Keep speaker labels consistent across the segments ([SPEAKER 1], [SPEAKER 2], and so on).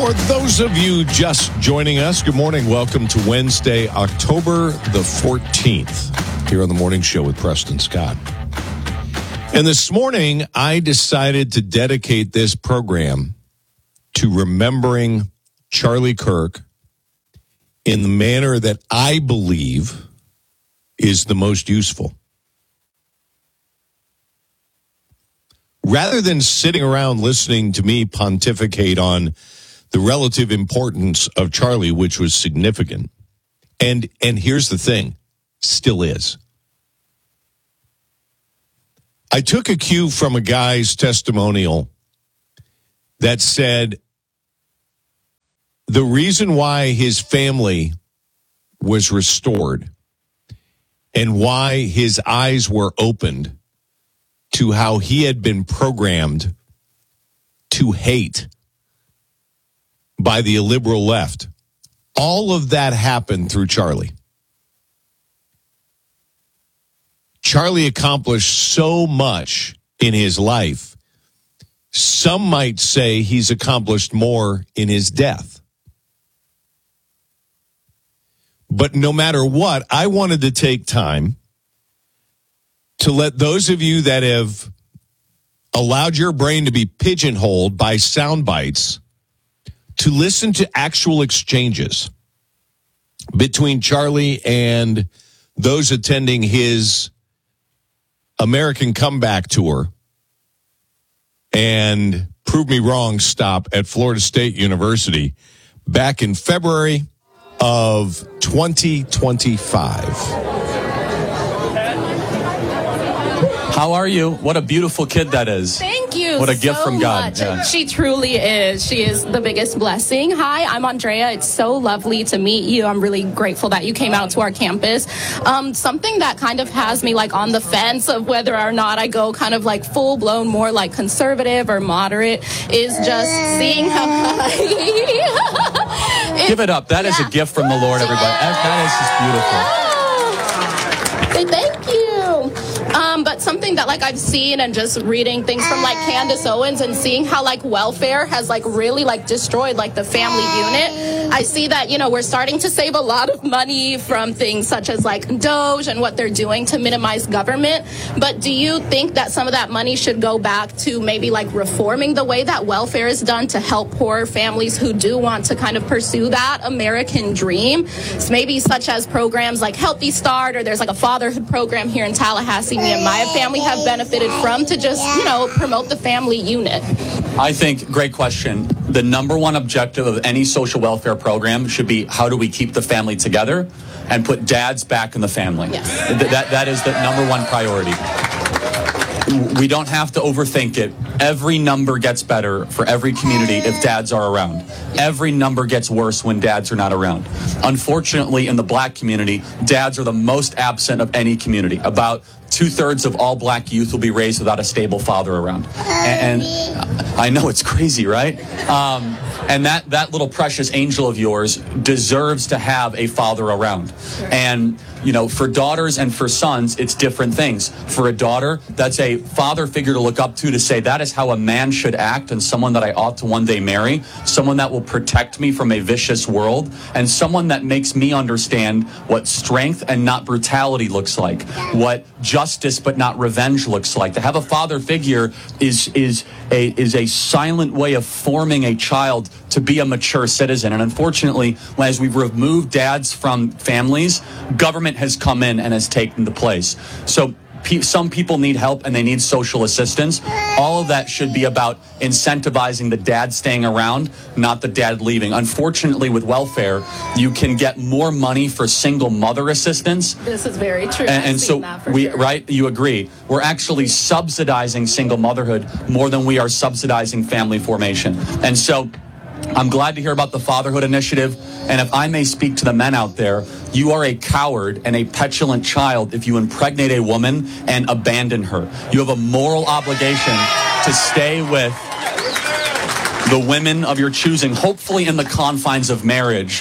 [SPEAKER 1] For those of you just joining us, good morning. Welcome to Wednesday, October the 14th, here on the Morning Show with Preston Scott. And this morning, I decided to dedicate this program to remembering Charlie Kirk in the manner that I believe is the most useful. Rather than sitting around listening to me pontificate on the relative importance of Charlie, which was significant, and here's the thing, still is. I took a cue from a guy's testimonial that said the reason why his family was restored and why his eyes were opened to how he had been programmed to hate by the illiberal left. All of that happened through Charlie. Charlie accomplished so much in his life. Some might say he's accomplished more in his death. But no matter what, I wanted to take time to let those of you that have allowed your brain to be pigeonholed by sound bites to listen to actual exchanges between Charlie and those attending his American Comeback Tour and Prove Me Wrong stop at Florida State University back in February of 2025.
[SPEAKER 2] How are you? What a beautiful kid that is.
[SPEAKER 3] Thank you.
[SPEAKER 2] What a gift from God.
[SPEAKER 3] Yeah. She truly is. She is the biggest blessing. Hi, I'm Andrea. It's so lovely to meet you. I'm really grateful that you came out to our campus. Something that kind of has me like on the fence of whether or not I go kind of like full blown more like conservative or moderate is just seeing how
[SPEAKER 2] give it up. That is a gift from the Lord, everybody. That is just beautiful.
[SPEAKER 3] Thank you. But something that like I've seen and just reading things from like Candace Owens and seeing how like welfare has like really like destroyed like the family unit. I see that, you know, we're starting to save a lot of money from things such as like Doge and what they're doing to minimize government. But do you think that some of that money should go back to maybe like reforming the way that welfare is done to help poor families who do want to kind of pursue that American dream? So maybe such as programs like Healthy Start, or there's like a fatherhood program here in Tallahassee me and my family have benefited from to just, you know, promote the family unit.
[SPEAKER 2] I think, great question. The number one objective of any social welfare program should be how do we keep the family together and put dads back in the family.
[SPEAKER 3] Yes.
[SPEAKER 2] That is the number one priority. We don't have to overthink it. Every number gets better for every community if dads are around. Every number gets worse when dads are not around. Unfortunately, in the black community, dads are the most absent of any community. About 2/3 of all black youth will be raised without a stable father around. And I know it's crazy, right? And that little precious angel of yours deserves to have a father around. And, you know, for daughters and for sons, it's different things. For a daughter, that's a father figure to look up to say that is how a man should act, and someone that I ought to one day marry, someone that will protect me from a vicious world, and someone that makes me understand what strength and not brutality looks like, what justice but not revenge looks like. To have a father figure is a silent way of forming a child to be a mature citizen. And unfortunately, as we've removed dads from families, government has come in and has taken the place. So some people need help and they need social assistance. All of that should be about incentivizing the dad staying around, not the dad leaving. Unfortunately, with welfare, you can get more money for single mother assistance.
[SPEAKER 3] This is very true.
[SPEAKER 2] And so sure. Right? You agree. We're actually subsidizing single motherhood more than we are subsidizing family formation. And so I'm glad to hear about the fatherhood initiative. And if I may speak to the men out there, you are a coward and a petulant child if you impregnate a woman and abandon her. You have a moral obligation to stay with the women of your choosing, hopefully in the confines of marriage.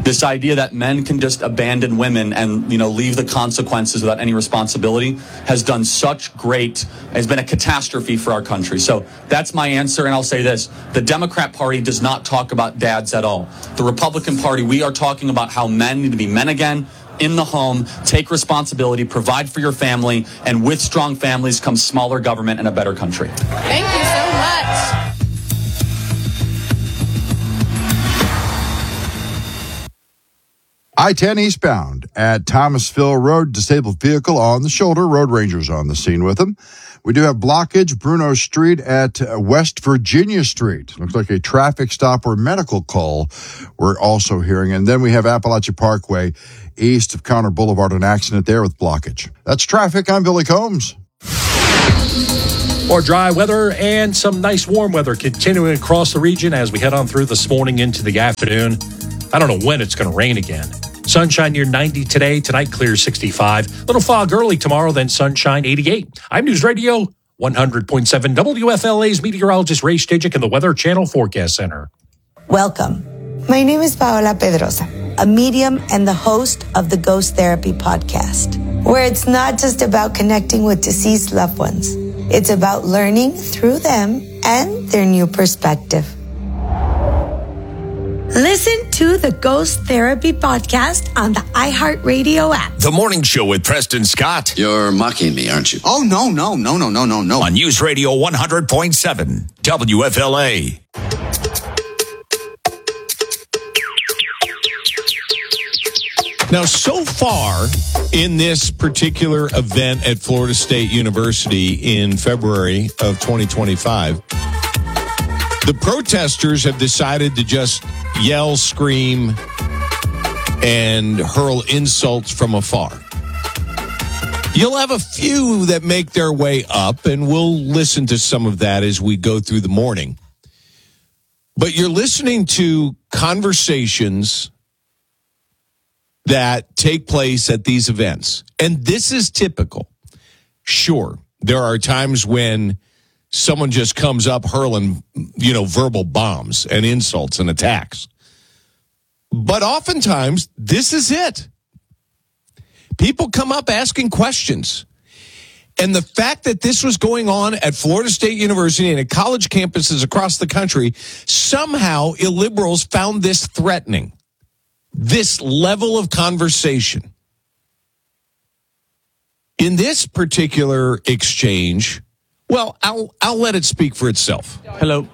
[SPEAKER 2] This idea that men can just abandon women and, leave the consequences without any responsibility has been a catastrophe for our country. So that's my answer, and I'll say this. The Democrat Party does not talk about dads at all. The Republican Party, we are talking about how men need to be men again, in the home, take responsibility, provide for your family, and with strong families comes smaller government and a better country.
[SPEAKER 3] Thank you so much.
[SPEAKER 4] I-10 eastbound at Thomasville Road, disabled vehicle on the shoulder. Road Rangers on the scene with them. We do have blockage, Bruno Street at West Virginia Street. Looks like a traffic stop or medical call we're also hearing. And then we have Appalachia Parkway east of Connor Boulevard, an accident there with blockage. That's traffic. I'm Billy Combs.
[SPEAKER 5] More dry weather and some nice warm weather continuing across the region as we head on through this morning into the afternoon. I don't know when it's going to rain again. Sunshine near 90 today. Tonight, clear 65. Little fog early tomorrow, then sunshine 88. I'm News Radio 100.7 WFLA's meteorologist Ray Stajic in the Weather Channel Forecast Center.
[SPEAKER 6] Welcome. My name is Paola Pedrosa, a medium and the host of the Ghost Therapy podcast, where it's not just about connecting with deceased loved ones. It's about learning through them and their new perspective. Listen to the Ghost Therapy podcast on the iHeartRadio app.
[SPEAKER 7] The Morning Show with Preston Scott.
[SPEAKER 8] You're mocking me, aren't you?
[SPEAKER 7] Oh, no. On News Radio 100.7 WFLA.
[SPEAKER 1] Now, so far in this particular event at Florida State University in February of 2025, the protesters have decided to just yell, scream, and hurl insults from afar. You'll have a few that make their way up, and we'll listen to some of that as we go through the morning. But you're listening to conversations that take place at these events. And this is typical. Sure, there are times when someone just comes up hurling, verbal bombs and insults and attacks. But oftentimes, this is it. People come up asking questions. And the fact that this was going on at Florida State University and at college campuses across the country, somehow illiberals found this threatening. This level of conversation. In this particular exchange, well, I'll let it speak for itself.
[SPEAKER 2] Hello.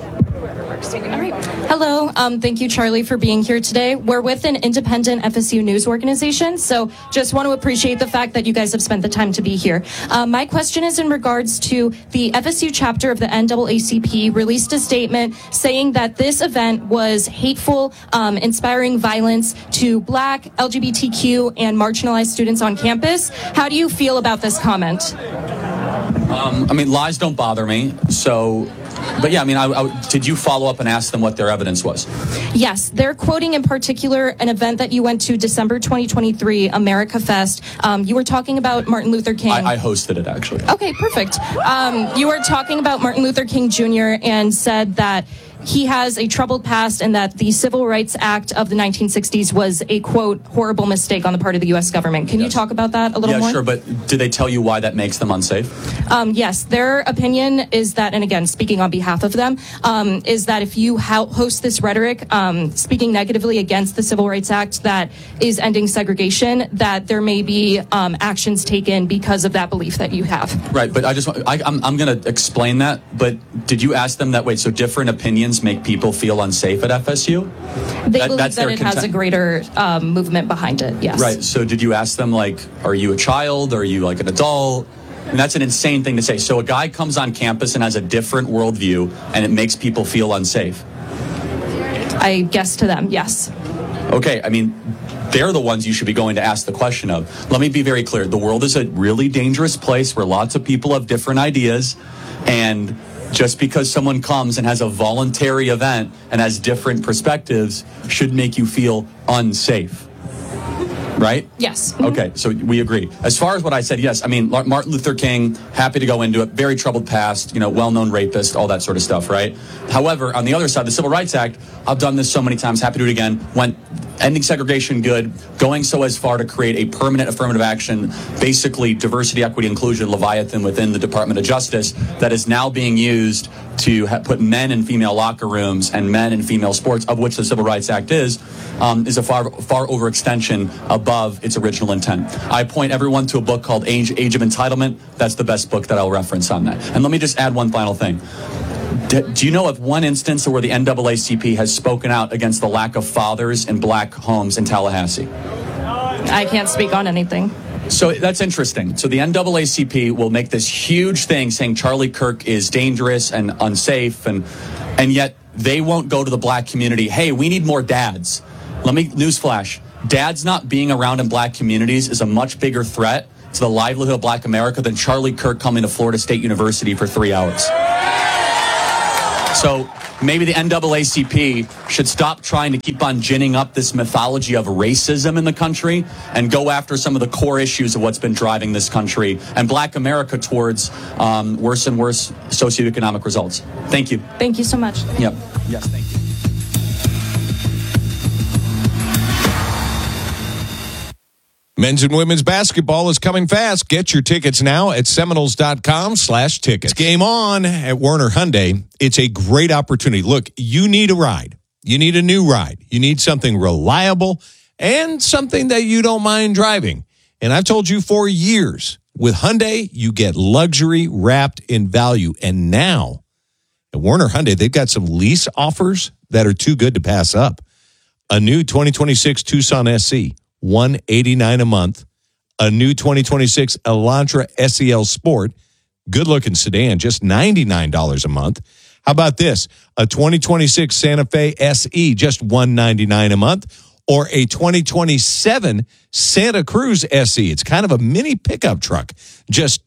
[SPEAKER 9] Hello. Thank you, Charlie, for being here today. We're with an independent FSU news organization, so just want to appreciate the fact that you guys have spent the time to be here. My question is in regards to the FSU chapter of the NAACP released a statement saying that this event was hateful, inspiring violence to Black, LGBTQ, and marginalized students on campus. How do you feel about this comment?
[SPEAKER 2] Lies don't bother me, so... But yeah, did you follow up and ask them what their evidence was?
[SPEAKER 9] Yes, they're quoting in particular an event that you went to December 2023, America Fest. You were talking about Martin Luther King.
[SPEAKER 2] I hosted it, actually.
[SPEAKER 9] Okay, perfect. You were talking about Martin Luther King Jr. and said that he has a troubled past and that the Civil Rights Act of the 1960s was a, quote, horrible mistake on the part of the U.S. government. Can you talk about that a little more?
[SPEAKER 2] Yeah, sure, but did they tell you why that makes them unsafe?
[SPEAKER 9] Yes, their opinion is that, and again, speaking on behalf of them, is that if you host this rhetoric, speaking negatively against the Civil Rights Act that is ending segregation, that there may be actions taken because of that belief that you have.
[SPEAKER 2] Right, but I'm going to explain that, but did you ask them that, wait, so different opinions make people feel unsafe at FSU?
[SPEAKER 9] They believe that it has a greater movement behind it, yes.
[SPEAKER 2] Right, so did you ask them, are you a child? Are you an adult? And that's an insane thing to say. So a guy comes on campus and has a different worldview, and it makes people feel unsafe.
[SPEAKER 9] I guess to them, yes.
[SPEAKER 2] Okay, they're the ones you should be going to ask the question of. Let me be very clear. The world is a really dangerous place where lots of people have different ideas, and just because someone comes and has a voluntary event and has different perspectives should make you feel unsafe. Right?
[SPEAKER 9] Yes.
[SPEAKER 2] Okay, so we agree. As far as what I said, yes, Martin Luther King, happy to go into it, very troubled past, well-known rapist, all that sort of stuff, right? However, on the other side, the Civil Rights Act, I've done this so many times, happy to do it again, went ending segregation good, going so as far to create a permanent affirmative action, basically diversity, equity, inclusion, Leviathan within the Department of Justice that is now being used to put men in female locker rooms and men in female sports, of which the Civil Rights Act is a far overextension above its original intent. I point everyone to a book called Age of Entitlement. That's the best book that I'll reference on that. And let me just add one final thing. Do you know of one instance where the NAACP has spoken out against the lack of fathers in black homes in Tallahassee?
[SPEAKER 9] I can't speak on anything.
[SPEAKER 2] So that's interesting. So the NAACP will make this huge thing saying Charlie Kirk is dangerous and unsafe, and yet they won't go to the black community. Hey, we need more dads. Newsflash. Dads not being around in black communities is a much bigger threat to the livelihood of black America than Charlie Kirk coming to Florida State University for 3 hours. So maybe the NAACP should stop trying to keep on ginning up this mythology of racism in the country and go after some of the core issues of what's been driving this country and black America towards worse and worse socioeconomic results. Thank you.
[SPEAKER 9] Thank you so much.
[SPEAKER 2] Yep. Yes, thank you.
[SPEAKER 1] Men's and women's basketball is coming fast. Get your tickets now at Seminoles.com/tickets. Game on at Werner Hyundai. It's a great opportunity. Look, you need a ride. You need a new ride. You need something reliable and something that you don't mind driving. And I've told you for years, with Hyundai, you get luxury wrapped in value. And now at Werner Hyundai, they've got some lease offers that are too good to pass up. A new 2026 Tucson SC. $189 a month. A new 2026 Elantra SEL Sport, good-looking sedan, just $99 a month. How about this? A 2026 Santa Fe SE, just $199 a month. Or a 2027 Santa Cruz SE. It's kind of a mini pickup truck, just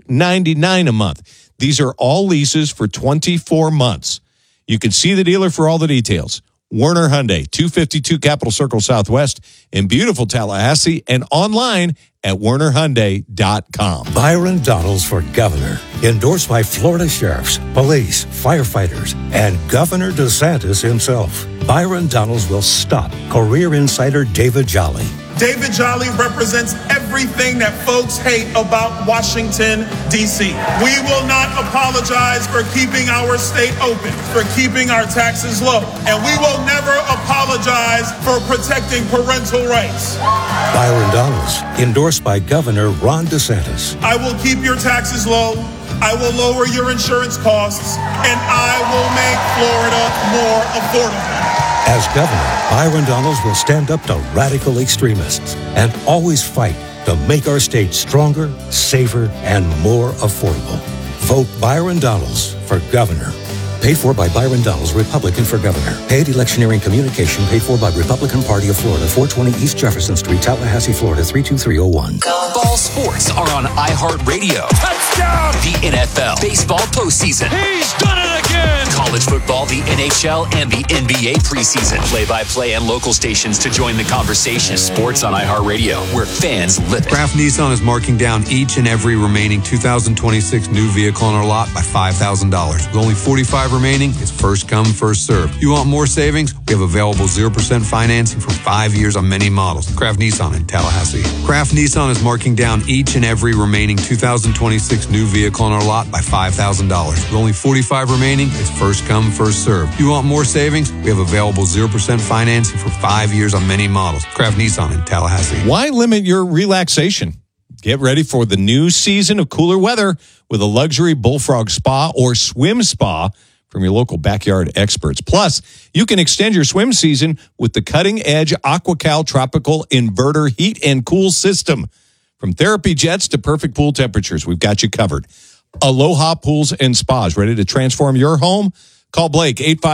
[SPEAKER 1] $299 a month. These are all leases for 24 months. You can see the dealer for all the details. Werner Hyundai, 252 Capitol Circle Southwest in beautiful Tallahassee, and online at wernerhyundai.com.
[SPEAKER 8] Byron Donalds for governor, endorsed by Florida sheriffs, police, firefighters, and Governor DeSantis himself. Byron Donalds will stop career insider David Jolly.
[SPEAKER 10] David Jolly represents everything that folks hate about Washington, D.C. We will not apologize for keeping our state open, for keeping our taxes low, and we will never apologize for protecting parental rights.
[SPEAKER 8] Byron Donalds, endorsed by Governor Ron DeSantis.
[SPEAKER 10] I will keep your taxes low, I will lower your insurance costs, and I will make Florida more affordable.
[SPEAKER 8] As governor, Byron Donalds will stand up to radical extremists and always fight to make our state stronger, safer, and more affordable. Vote Byron Donalds for governor. Paid for by Byron Donalds, Republican for governor. Paid electioneering communication paid for by Republican Party of Florida, 420 East Jefferson Street, Tallahassee, Florida, 32301.
[SPEAKER 7] Ball sports are on iHeartRadio.
[SPEAKER 11] Touchdown!
[SPEAKER 7] The NFL, baseball postseason.
[SPEAKER 11] He's done it again!
[SPEAKER 7] College football, the NHL, and the NBA preseason. Play-by-play and local stations to join the conversation. Sports on iHeartRadio, where fans live it.
[SPEAKER 12] Kraft Nissan is marking down each and every remaining 2026 new vehicle on our lot by $5,000. With only 45 remaining, it's first come, first served. You want more savings? We have available 0% financing for 5 years on many models. Kraft Nissan in Tallahassee. Kraft Nissan is marking down each and every remaining 2026 new vehicle on our lot by $5,000. With only 45 remaining, it's first come, first served. You want more savings? We have available 0% financing for 5 years on many models. Kraft Nissan in Tallahassee.
[SPEAKER 1] Why limit your relaxation? Get ready for the new season of cooler weather with a luxury bullfrog spa or swim spa from your local backyard experts. Plus, you can extend your swim season with the cutting-edge AquaCal Tropical Inverter Heat and Cool System. From therapy jets to perfect pool temperatures, we've got you covered. Aloha Pools and Spas, ready to transform your home? Call Blake,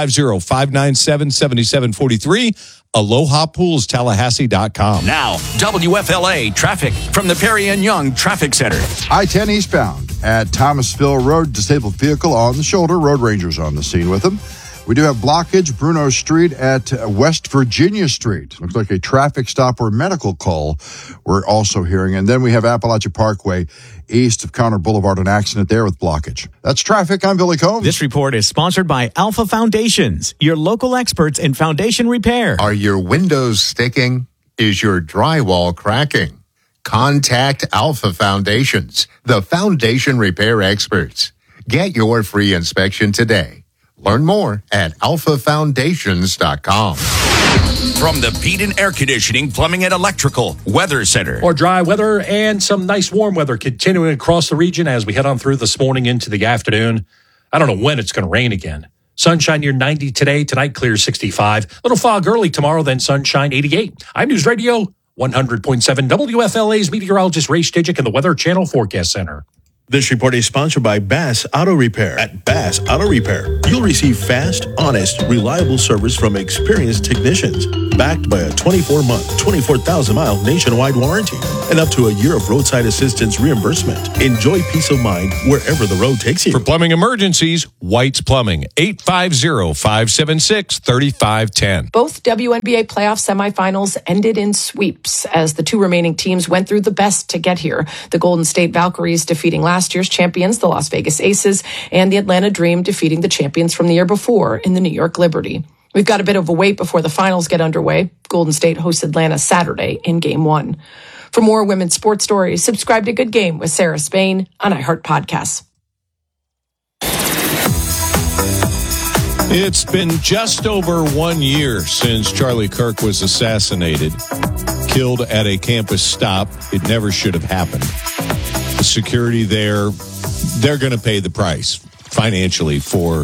[SPEAKER 1] 850-597-7743, AlohaPoolsTallahassee.com.
[SPEAKER 7] Now, WFLA traffic from the Perry and Young Traffic Center.
[SPEAKER 4] I-10 eastbound at Thomasville Road, disabled vehicle on the shoulder. Road Rangers on the scene with them. We do have blockage, Bruno Street at West Virginia Street. Looks like a traffic stop or medical call we're also hearing. And then we have Appalachia Parkway east of Conner Boulevard, an accident there with blockage. That's traffic. I'm Billy Combs.
[SPEAKER 13] This report is sponsored by Alpha Foundations, your local experts in foundation repair.
[SPEAKER 14] Are your windows sticking? Is your drywall cracking? Contact Alpha Foundations, the foundation repair experts. Get your free inspection today. Learn more at alphafoundations.com.
[SPEAKER 15] From the Peden Air Conditioning, Plumbing, and Electrical Weather Center.
[SPEAKER 5] Or dry weather and some nice warm weather continuing across the region as we head on through this morning into the afternoon. I don't know when it's going to rain again. Sunshine near 90 today. Tonight, clear 65. Little fog early tomorrow, then sunshine 88. I'm News Radio 100.7 WFLA's meteorologist Ray Stidgick in the Weather Channel Forecast Center.
[SPEAKER 16] This report is sponsored by Bass Auto Repair. At Bass Auto Repair, you'll receive fast, honest, reliable service from experienced technicians, backed by a 24-month, 24,000-mile nationwide warranty, and up to a year of roadside assistance reimbursement. Enjoy peace of mind wherever the road takes you.
[SPEAKER 1] For plumbing emergencies, White's Plumbing, 850-576-3510.
[SPEAKER 17] Both WNBA playoff semifinals ended in sweeps as the two remaining teams went through the best to get here. The Golden State Valkyries defeating last year's champions, the Las Vegas Aces, and the Atlanta Dream defeating the champions from the year before in the New York Liberty. We've got a bit of a wait before the finals get underway. Golden State hosts Atlanta Saturday in Game 1. For more women's sports stories, subscribe to Good Game with Sarah Spain on iHeart Podcasts.
[SPEAKER 1] It's been just over 1 year since Charlie Kirk was assassinated, killed at a campus stop. It never should have happened. The security there, they're going to pay the price financially for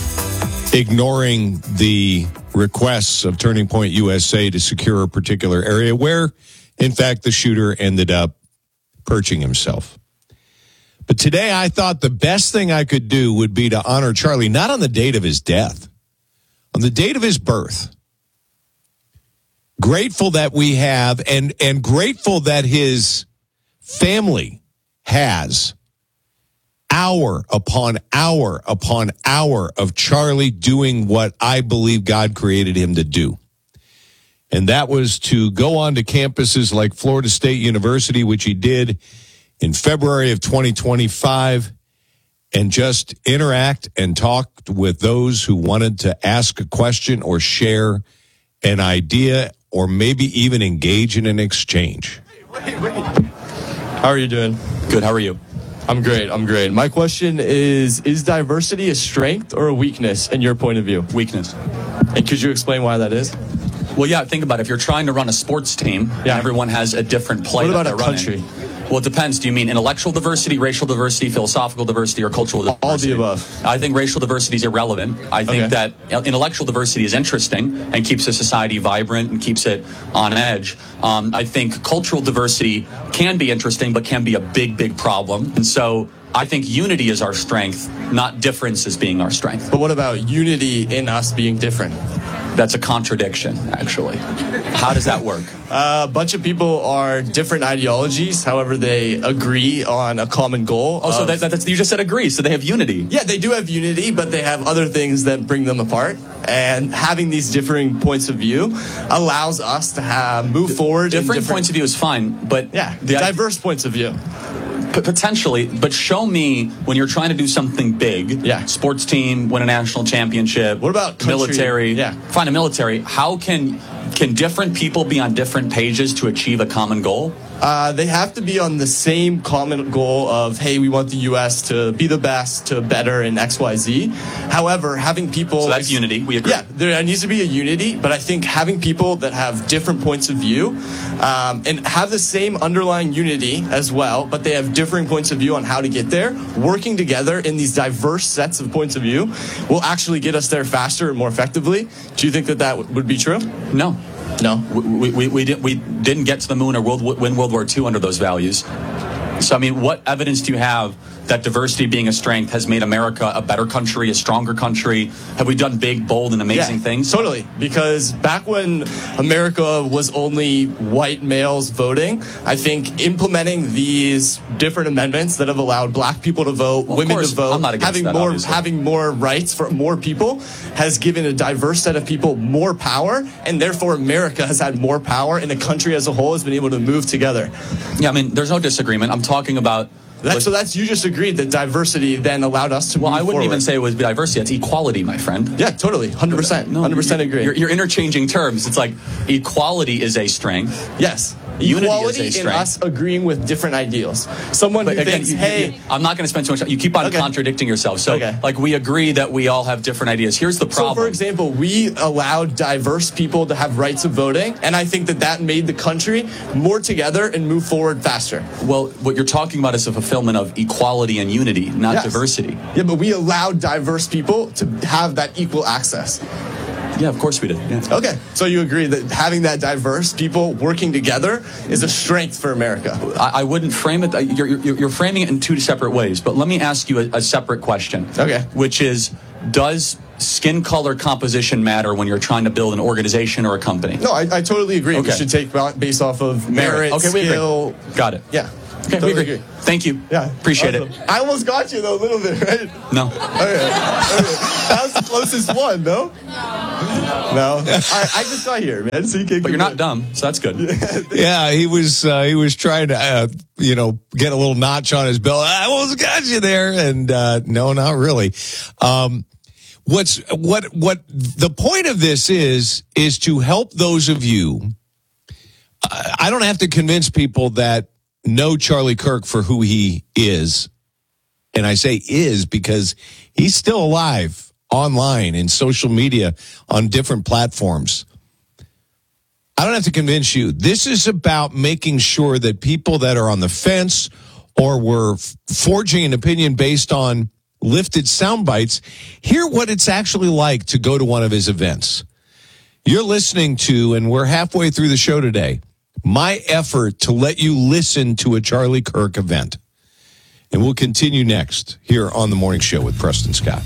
[SPEAKER 1] ignoring the requests of Turning Point USA to secure a particular area where, in fact, the shooter ended up perching himself. But today I thought the best thing I could do would be to honor Charlie, not on the date of his death, on the date of his birth. Grateful that we have, and grateful that his family has hour upon hour upon hour of Charlie doing what I believe God created him to do. And that was to go on to campuses like Florida State University, which he did in February of 2025, and just interact and talk with those who wanted to ask a question or share an idea or maybe even engage in an exchange.
[SPEAKER 18] How are you doing?
[SPEAKER 2] Good. How are you?
[SPEAKER 18] I'm great. My question is diversity a strength or a weakness in your point of view?
[SPEAKER 2] Weakness.
[SPEAKER 18] And could you explain why that is?
[SPEAKER 2] Well, yeah, think about it. If you're trying to run a sports team, and everyone has a different play.
[SPEAKER 18] What about
[SPEAKER 2] that
[SPEAKER 18] a
[SPEAKER 2] they're
[SPEAKER 18] country?
[SPEAKER 2] Running. Well, it depends. Do you mean intellectual diversity, racial diversity, philosophical diversity, or cultural diversity?
[SPEAKER 18] All of the above.
[SPEAKER 2] I think racial diversity is irrelevant. I think that intellectual diversity is interesting and keeps a society vibrant and keeps it on edge. I think cultural diversity can be interesting, but can be a big, big problem. And so I think unity is our strength, not difference as being our strength.
[SPEAKER 18] But what about unity in us being different?
[SPEAKER 2] That's a contradiction, actually. How does that work?
[SPEAKER 18] A bunch of people are different ideologies. However, they agree on a common goal.
[SPEAKER 2] Oh, so that's you just said agree. So they have unity.
[SPEAKER 18] Yeah, they do have unity, but they have other things that bring them apart. And having these differing points of view allows us to move forward.
[SPEAKER 2] Different points of view is fine, but
[SPEAKER 18] diverse points of view.
[SPEAKER 2] Potentially, but show me when you're trying to do something big.
[SPEAKER 18] Yeah.
[SPEAKER 2] Sports team, win a national championship.
[SPEAKER 18] What about country?
[SPEAKER 2] Military?
[SPEAKER 18] Yeah.
[SPEAKER 2] Find a military. How can different people be on different pages to achieve a common goal?
[SPEAKER 18] They have to be on the same common goal of, hey, we want the U.S. to be the best, to better in X, Y, Z. However, having people...
[SPEAKER 2] So that's unity. We agree.
[SPEAKER 18] Yeah, there needs to be a unity, but I think having people that have different points of view and have the same underlying unity as well, but they have differing points of view on how to get there, working together in these diverse sets of points of view will actually get us there faster and more effectively. Do you think that would be true?
[SPEAKER 2] No.
[SPEAKER 18] No,
[SPEAKER 2] we didn't get to the moon or win World War II under those values. So, I mean, what evidence do you have that diversity being a strength has made America a better country, a stronger country? Have we done big, bold, and amazing things?
[SPEAKER 18] Totally. Because back when America was only white males voting, I think implementing these different amendments that have allowed black people to vote, women to vote, having more rights for more people has given a diverse set of people more power, and therefore America has had more power, and the country as a whole has been able to move together.
[SPEAKER 2] Yeah, I mean, there's no disagreement. I'm talking about...
[SPEAKER 18] you just agreed that diversity then allowed us to move
[SPEAKER 2] I wouldn't
[SPEAKER 18] forward.
[SPEAKER 2] even say it was diversity. It's equality, my friend.
[SPEAKER 18] Yeah, totally. 100%. 100% agree.
[SPEAKER 2] You're interchanging terms. It's like equality is a strength.
[SPEAKER 18] Yes.
[SPEAKER 2] Unity
[SPEAKER 18] Equality
[SPEAKER 2] is a
[SPEAKER 18] in
[SPEAKER 2] strength.
[SPEAKER 18] us agreeing with different ideals. Someone who thinks,
[SPEAKER 2] I'm not going to spend too much time. You keep on contradicting yourself. So, like, we agree that we all have different ideas. Here's the problem.
[SPEAKER 18] So, for example, we allowed diverse people to have rights of voting, and I think that made the country more together and move forward faster.
[SPEAKER 2] Well, what you're talking about is a fulfillment of equality and unity, not diversity.
[SPEAKER 18] Yeah, but we allowed diverse people to have that equal access.
[SPEAKER 2] Yeah, of course we did. Yeah.
[SPEAKER 18] Okay, so you agree that having that diverse people working together is a strength for America?
[SPEAKER 2] I wouldn't frame it. You're framing it in two separate ways, but let me ask you a separate question.
[SPEAKER 18] Okay.
[SPEAKER 2] Which is, does skin color composition matter when you're trying to build an organization or a company?
[SPEAKER 18] No, I totally agree.
[SPEAKER 2] Okay.
[SPEAKER 18] We should take based off of merit, skill.
[SPEAKER 2] Got it.
[SPEAKER 18] Yeah.
[SPEAKER 2] Okay,
[SPEAKER 18] totally
[SPEAKER 2] we agree. Thank you.
[SPEAKER 18] Yeah.
[SPEAKER 2] Appreciate it.
[SPEAKER 18] I almost got you, though, a little bit, right?
[SPEAKER 2] No.
[SPEAKER 18] Okay. That was the closest one, no? No. I just got here, man. So
[SPEAKER 2] but you're not dumb, so that's good.
[SPEAKER 1] Yeah, he was trying to, get a little notch on his belt. I almost got you there. And no, not really. What the point of this is to help those of you. I don't have to convince people that know Charlie Kirk for who he is. And I say is because he's still alive online in social media on different platforms. I don't have to convince you. This is about making sure that people that are on the fence or were forging an opinion based on lifted sound bites hear what it's actually like to go to one of his events. You're listening to, and we're halfway through the show today, my effort to let you listen to a Charlie Kirk event. And we'll continue next here on The Morning Show with Preston Scott.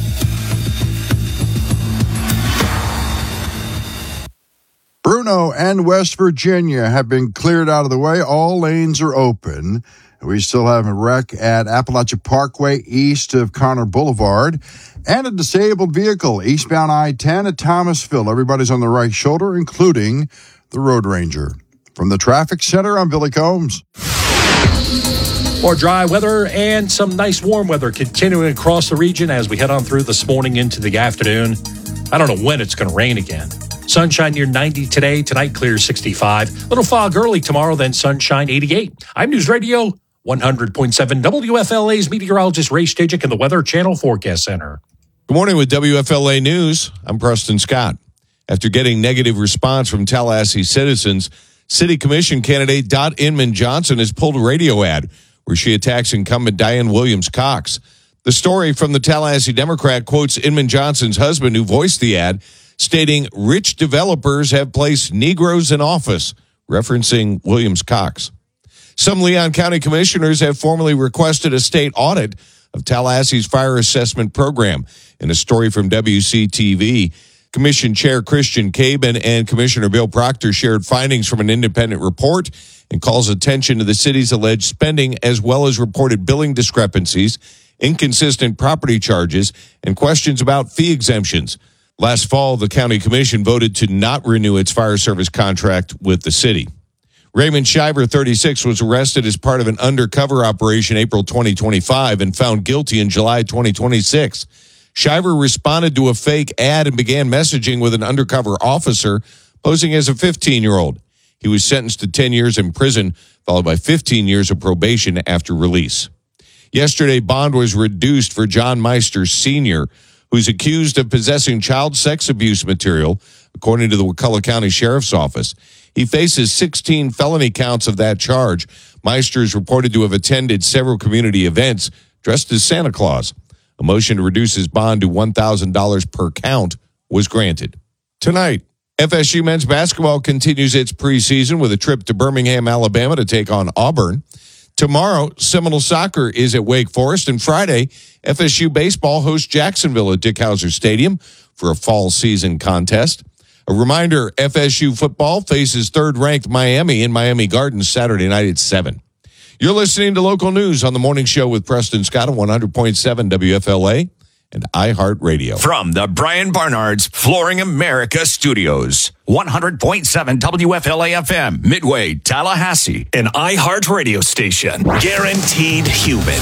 [SPEAKER 4] Bruno and West Virginia have been cleared out of the way. All lanes are open. We still have a wreck at Appalachia Parkway east of Connor Boulevard and a disabled vehicle eastbound I-10 at Thomasville. Everybody's on the right shoulder, including the Road Ranger. From the Traffic Center, I'm Billy Combs.
[SPEAKER 5] More dry weather and some nice warm weather continuing across the region as we head on through this morning into the afternoon. I don't know when it's going to rain again. Sunshine near 90 today. Tonight, clear 65. Little fog early tomorrow, then sunshine 88. I'm News Radio 100.7 WFLA's meteorologist Ray Stajic in the Weather Channel Forecast Center.
[SPEAKER 1] Good morning with WFLA News. I'm Preston Scott. After getting negative response from Tallahassee citizens, City Commission candidate Dot Inman Johnson has pulled a radio ad where she attacks incumbent Diane Williams-Cox. The story from the Tallahassee Democrat quotes Inman Johnson's husband who voiced the ad, stating rich developers have placed Negroes in office, referencing Williams-Cox. Some Leon County commissioners have formally requested a state audit of Tallahassee's fire assessment program. In a story from WCTV, Commission Chair Christian Cabin and Commissioner Bill Proctor shared findings from an independent report and calls attention to the city's alleged spending as well as reported billing discrepancies, inconsistent property charges, and questions about fee exemptions. Last fall, the county commission voted to not renew its fire service contract with the city. Raymond Shiver, 36, was arrested as part of an undercover operation April 2025 and found guilty in July 2026. Shiver responded to a fake ad and began messaging with an undercover officer posing as a 15-year-old. He was sentenced to 10 years in prison, followed by 15 years of probation after release. Yesterday, bond was reduced for John Meister Sr., who's accused of possessing child sex abuse material, according to the Wakulla County Sheriff's Office. He faces 16 felony counts of that charge. Meister is reported to have attended several community events dressed as Santa Claus. A motion to reduce his bond to $1,000 per count was granted. Tonight, FSU men's basketball continues its preseason with a trip to Birmingham, Alabama to take on Auburn. Tomorrow, Seminole Soccer is at Wake Forest, and Friday, FSU Baseball hosts Jacksonville at Dick Howser Stadium for a fall season contest. A reminder, FSU football faces third-ranked Miami in Miami Gardens Saturday night at 7. You're listening to Local News on the Morning Show with Preston Scott on 100.7 WFLA and iHeartRadio.
[SPEAKER 15] From the Brian Barnard's Flooring America Studios, 100.7 WFLA FM, Midway, Tallahassee, an iHeartRadio station. Guaranteed human.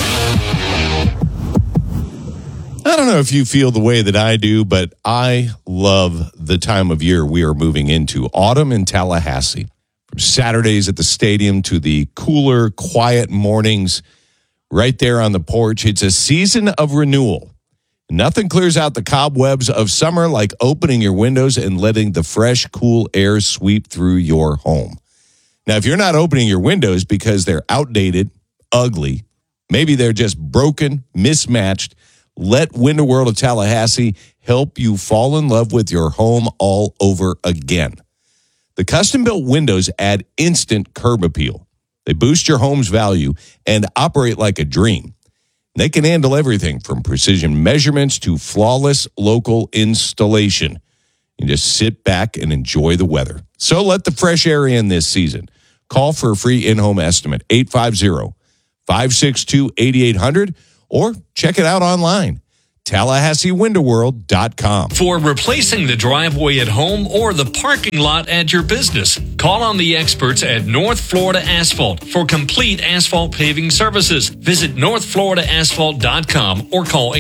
[SPEAKER 1] I don't know if you feel the way that I do, but I love the time of year we are moving into. Autumn in Tallahassee. From Saturdays at the stadium to the cooler, quiet mornings right there on the porch. It's a season of renewal. Nothing clears out the cobwebs of summer like opening your windows and letting the fresh, cool air sweep through your home. Now, if you're not opening your windows because they're outdated, ugly, maybe they're just broken, mismatched, let Window World of Tallahassee help you fall in love with your home all over again. The custom-built windows add instant curb appeal. They boost your home's value and operate like a dream. They can handle everything from precision measurements to flawless local installation. You just sit back and enjoy the weather. So let the fresh air in this season. Call for a free in-home estimate, 850-562-8800, or check it out online. TallahasseeWindowWorld.com.
[SPEAKER 19] For replacing the driveway at home or the parking lot at your business, call on the experts at North Florida Asphalt for complete asphalt paving services. Visit NorthFloridaAsphalt.com or call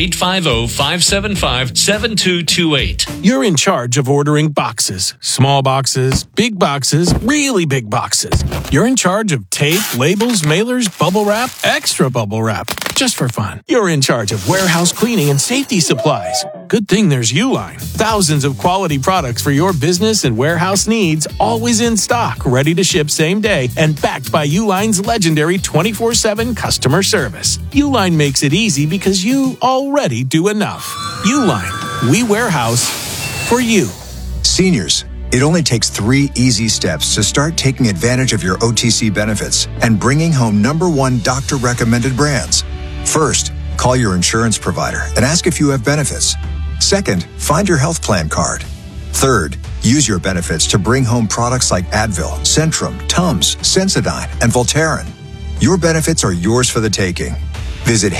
[SPEAKER 19] 850-575-7228.
[SPEAKER 20] You're in charge of ordering boxes, small boxes, really big boxes. You're in charge of tape, labels, mailers, bubble wrap, extra bubble wrap, just for fun. You're in charge of warehouse cleaning and safety supplies. Good thing there's Uline. Thousands of quality products for your business and warehouse needs, always in stock, ready to ship same day, and backed by Uline's legendary 24/7 customer service. Uline makes it easy because you already do enough. Uline, we warehouse for you.
[SPEAKER 21] Seniors, it only takes 3 easy steps to start taking advantage of your OTC benefits and bringing home #1 doctor-recommended brands. First, call your insurance provider and ask if you have benefits. Second, find your health plan card. Third, use your benefits to bring home products like Advil, Centrum, Tums, Sensodyne, and Voltaren. Your benefits are yours for the taking. Visit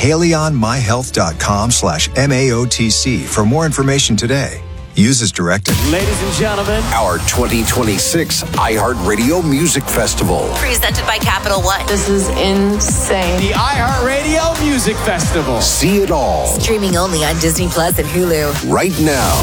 [SPEAKER 21] HaleyOnMyHealth.com/MAOTC for more information today. Use as directed.
[SPEAKER 22] Ladies and gentlemen,
[SPEAKER 23] our 2026 iHeartRadio Music Festival.
[SPEAKER 24] Presented by Capital One.
[SPEAKER 22] This is insane. The iHeartRadio Music Festival.
[SPEAKER 23] See it all.
[SPEAKER 24] Streaming only on Disney Plus and Hulu.
[SPEAKER 23] Right now.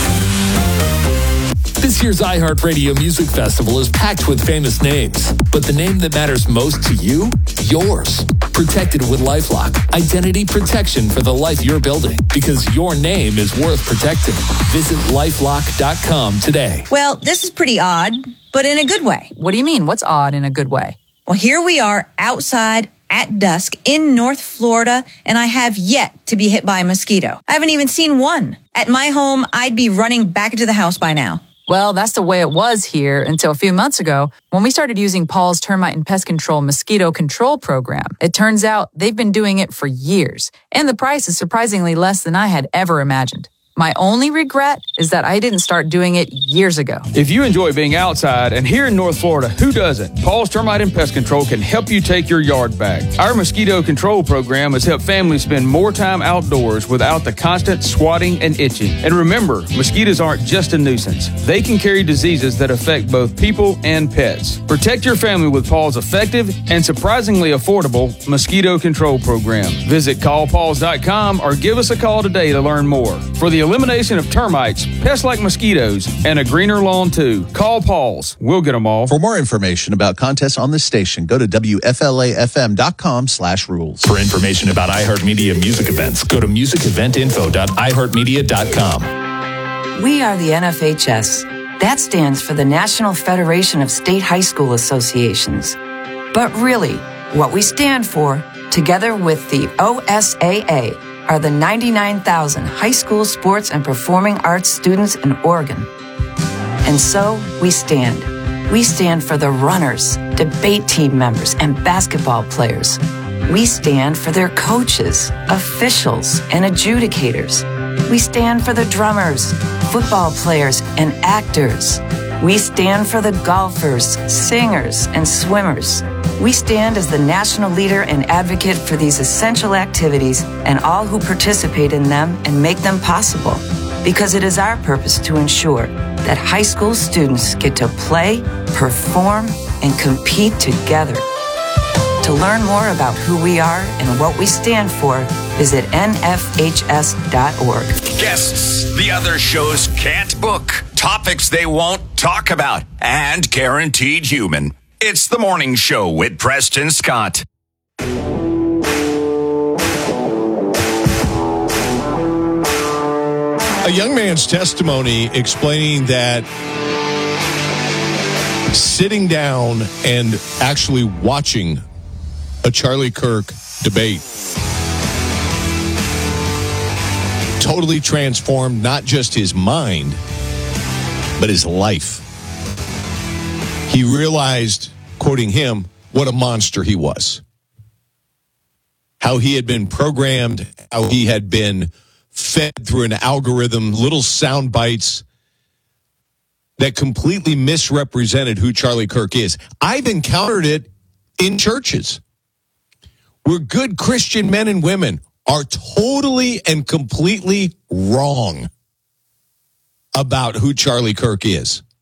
[SPEAKER 19] This year's iHeartRadio Music Festival is packed with famous names, but the name that matters most to you? Yours. Protected with LifeLock. Identity protection for the life you're building, because your name is worth protecting. Visit LifeLock.com today.
[SPEAKER 25] Well, this is pretty odd, but in a good way.
[SPEAKER 26] What do you mean? What's odd in a good way?
[SPEAKER 25] Well, here we are outside at dusk in North Florida, and I have yet to be hit by a mosquito. I haven't even seen one. At my home, I'd be running back into the house by now.
[SPEAKER 26] Well, that's the way it was here until a few months ago when we started using Paul's Termite and Pest Control Mosquito Control Program. It turns out they've been doing it for years, and the price is surprisingly less than I had ever imagined. My only regret is that I didn't start doing it years ago.
[SPEAKER 27] If you enjoy being outside, and here in North Florida, who doesn't? Paul's Termite and Pest Control can help you take your yard back. Our mosquito control program has helped families spend more time outdoors without the constant swatting and itching. And remember, mosquitoes aren't just a nuisance. They can carry diseases that affect both people and pets. Protect your family with Paul's effective and surprisingly affordable mosquito control program. Visit callpauls.com or give us a call today to learn more. For the elimination of termites, pests like mosquitoes, and a greener lawn too. Call Paul's. We'll get them all.
[SPEAKER 28] For more information about contests on this station, go to WFLAFM.com/rules.
[SPEAKER 29] For information about iHeartMedia music events, go to musiceventinfo.iHeartMedia.com.
[SPEAKER 30] We are the NFHS. That stands for the National Federation of State High School Associations. But really, what we stand for, together with the OSAA, are the 99,000 high school sports and performing arts students in Oregon. And so we stand, We stand for the runners, debate team members, and basketball players. We stand for their coaches, officials, and adjudicators. We stand for the drummers, football players, and actors. We stand for the golfers, singers, and swimmers. We stand as the national leader and advocate for these essential activities and all who participate in them and make them possible. Because it is our purpose to ensure that high school students get to play, perform, and compete together. To learn more about who we are and what we stand for, visit nfhs.org.
[SPEAKER 15] Guests the other shows can't book. Topics they won't talk about. And guaranteed human. It's The Morning Show with Preston Scott.
[SPEAKER 1] A young man's testimony explaining that sitting down and actually watching a Charlie Kirk debate totally transformed not just his mind, but his life. He realized, quoting him, what a monster he was. How he had been programmed, how he had been fed through an algorithm, little sound bites that completely misrepresented who Charlie Kirk is. I've encountered it in churches where good Christian men and women are totally and completely wrong about who Charlie Kirk is.